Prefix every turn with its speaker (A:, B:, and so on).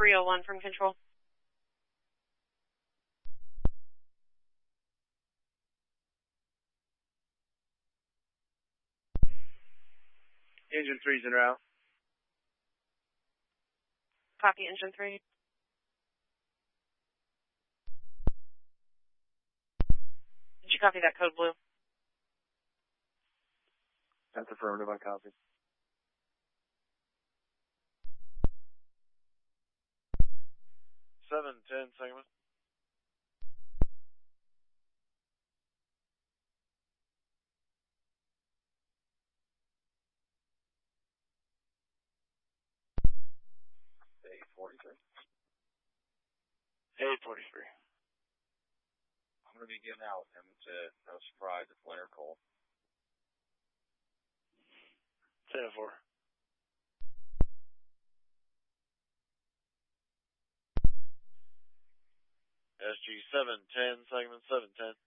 A: 301 from control.
B: Engine 3's en route.
A: Copy, engine 3. Did you copy that code blue?
B: That's affirmative, I copy. 710 segment. A43. A43. I'm going to be getting out with him to no surprise if winter cold. 10-4. SG 710, segment 710.